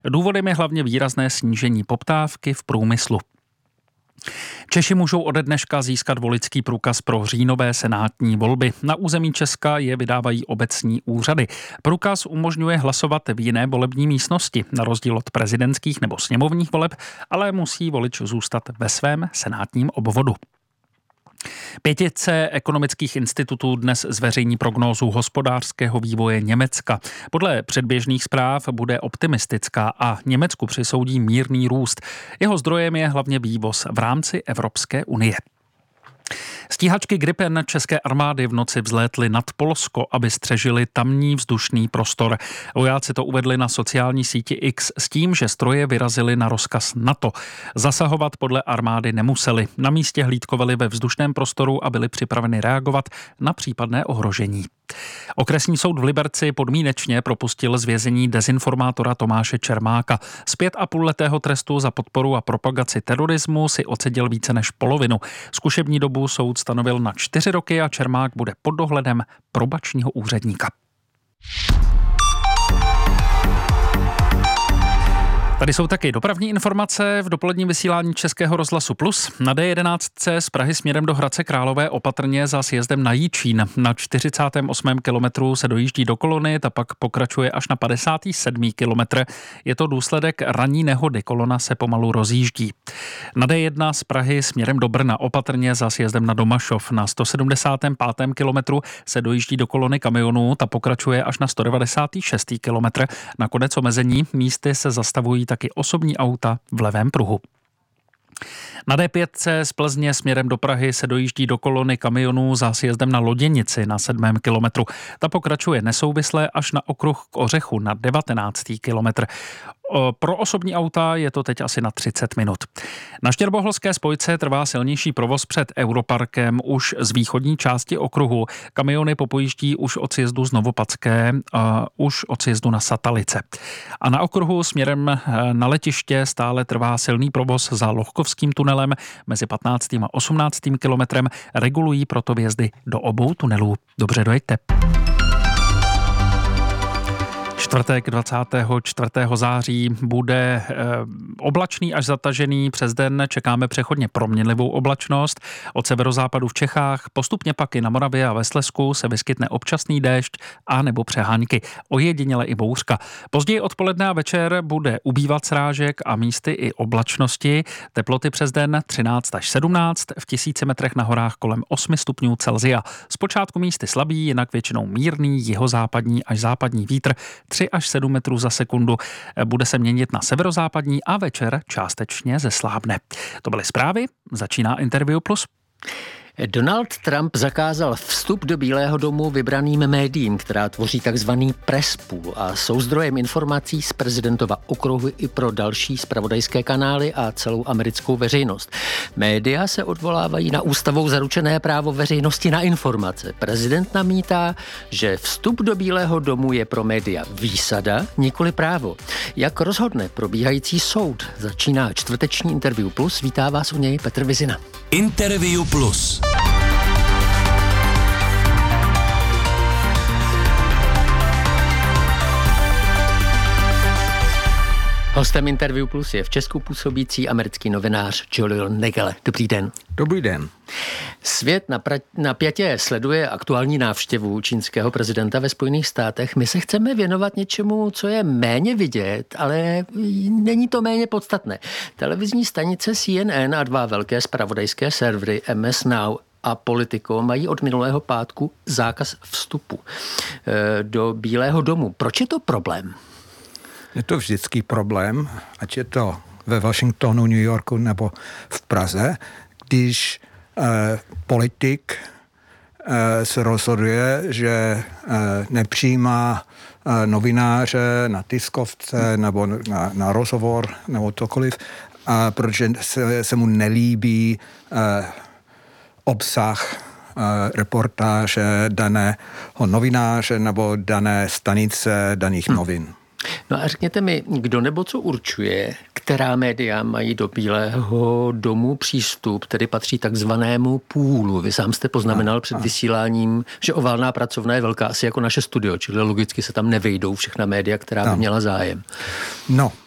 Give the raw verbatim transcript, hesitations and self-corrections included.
Důvodem je hlavně výrazné snížení poptávky v průmyslu. Češi můžou ode dneška získat voličský průkaz pro říjnové senátní volby. Na území Česka je vydávají obecní úřady. Průkaz umožňuje hlasovat v jiné volební místnosti, na rozdíl od prezidentských nebo sněmovních voleb, ale musí volič zůstat ve svém senátním obvodu. Pětice ekonomických institutů dnes zveřejní prognózu hospodářského vývoje Německa. Podle předběžných zpráv bude optimistická a Německu přisoudí mírný růst. Jeho zdrojem je hlavně vývoz v rámci Evropské unie. Stíhačky Gripen české armády v noci vzlétly nad Polsko, aby střežili tamní vzdušný prostor. Vojáci to uvedli na sociální síti X s tím, že stroje vyrazily na rozkaz NATO. Zasahovat podle armády nemuseli. Na místě hlídkovali ve vzdušném prostoru a byli připraveni reagovat na případné ohrožení. Okresní soud v Liberci podmínečně propustil z vězení dezinformátora Tomáše Čermáka. Z pět a půl letého trestu za podporu a propagaci terorismu si odseděl více než polovinu. Zkušební dobu soud stanovil na čtyři roky a Čermák bude pod dohledem probačního úředníka. Tady jsou taky dopravní informace v dopoledním vysílání Českého rozhlasu Plus. Na D jedenáct z Prahy směrem do Hradce Králové opatrně za sjezdem na Jičín. Na čtyřicátém osmém kilometru se dojíždí do kolony, ta pak pokračuje až na padesátém sedmém kilometru. Je to důsledek ranní nehody, kolona se pomalu rozjíždí. Na D jedna z Prahy směrem do Brna opatrně za sjezdem na Domašov. Na sto sedmdesátém pátém kilometru se dojíždí do kolony kamionů, ta pokračuje až na sto devadesátém šestém kilometru. Nakonec omezení místy se zastavují taky osobní auta v levém pruhu. Na D pět z Plzně směrem do Prahy se dojíždí do kolony kamionů za sjezdem na Loděnici na sedmém kilometru. Ta pokračuje nesouvisle až na okruh k Ořechu na devatenáctém kilometru. Pro osobní auta je to teď asi na třicet minut. Na Štěrboholské spojce trvá silnější provoz před Europarkem už z východní části okruhu. Kamiony popojíždí už od sjezdu z Novopadské, uh, už od sjezdu na Satalice. A na okruhu směrem na letiště stále trvá silný provoz za Lohkovským tunelem mezi patnáctým a osmnáctým kilometrem. Regulují proto vjezdy do obou tunelů. Dobře dojeďte. Čtvrtek dvacátého čtvrtého září bude e, oblačný až zatažený. Přes den čekáme přechodně proměnlivou oblačnost. Od severozápadu v Čechách, postupně pak i na Moravě a ve Slezsku se vyskytne občasný déšť a nebo přehánky. Ojediněle i bouřka. Později odpoledne a večer bude ubývat srážek a místy i oblačnosti. Teploty přes den třináct až sedmnáct, v tisíci metrech na horách kolem osm stupňů Celsia. Zpočátku místy slabý, jinak většinou mírný jihozápadní až západní vítr tři až sedm metrů za sekundu. Bude se měnit na severozápadní a večer částečně zeslábne. To byly zprávy, začíná Interview Plus. Donald Trump zakázal vstup do Bílého domu vybraným médiím, která tvoří takzvaný press pool a jsou zdrojem informací z prezidentova okruhu i pro další zpravodajské kanály a celou americkou veřejnost. Média se odvolávají na ústavou zaručené právo veřejnosti na informace. Prezident namítá, že vstup do Bílého domu je pro média výsada, nikoli právo. Jak rozhodne probíhající soud? Začíná čtvrteční Interview Plus. Vítá vás u něj Petr Vizina. Interview Plus. Hostem Interview Plus je v Česku působící americký novinář Julian Nagel. Dobrý den. Dobrý den. Svět napjatě sleduje aktuální návštěvu čínského prezidenta ve Spojených státech. My se chceme věnovat něčemu, co je méně vidět, ale není to méně podstatné. Televizní stanice C N N a dva velké zpravodajské servery M S Now a Politico mají od minulého pátku zákaz vstupu do Bílého domu. Proč je to problém? Je to vždycky problém, ať je to ve Washingtonu, New Yorku nebo v Praze, když eh, politik eh, se rozhoduje, že eh, nepřijímá eh, novináře na tiskovce nebo na, na rozhovor nebo cokoliv, a protože se, se mu nelíbí eh, obsah eh, reportáže daného novináře nebo dané stanice daných hm. novin. No a řekněte mi, kdo nebo co určuje, která média mají do Bílého domu přístup, tedy patří takzvanému půlu. Vy sám jste poznamenal a, před a. vysíláním, že oválná pracovna je velká asi jako naše studio, čili logicky se tam nevejdou všechna média, která by a. měla zájem. No,